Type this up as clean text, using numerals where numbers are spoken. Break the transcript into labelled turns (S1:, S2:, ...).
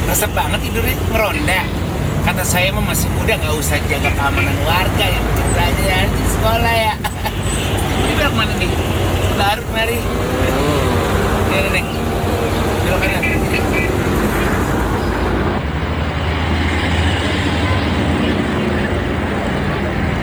S1: resep banget tidurnya, ngeronda. Kata saya mah masih muda nggak usah jaga keamanan warga yang penting belajar.